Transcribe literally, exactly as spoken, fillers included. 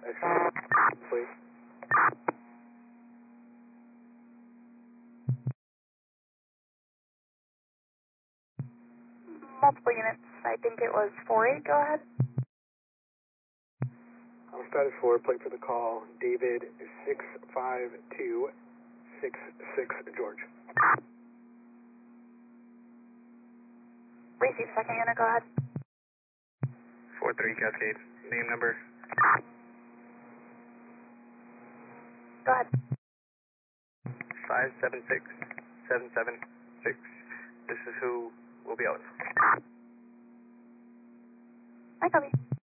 Please. Multiple units. I think it was four eight. Go ahead. I'm status four, plate for the call. David six five two six six George. Receive second unit. Go ahead. four three Cascade. Name number. Go ahead. five seven six seven seven six. This is who will be out. I copy.